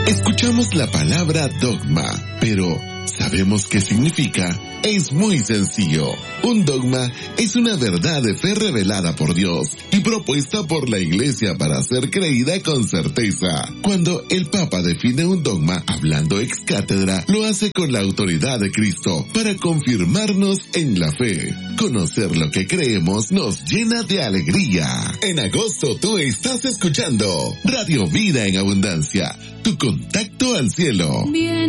Escuchamos la palabra dogma, pero ¿sabemos qué significa? Es muy sencillo. Un dogma es una verdad de fe revelada por Dios y propuesta por la Iglesia para ser creída con certeza. Cuando el Papa define un dogma hablando ex cátedra, lo hace con la autoridad de Cristo para confirmarnos en la fe. Conocer lo que creemos nos llena de alegría. En agosto tú estás escuchando Radio Vida en Abundancia, tu contacto al cielo. Bien.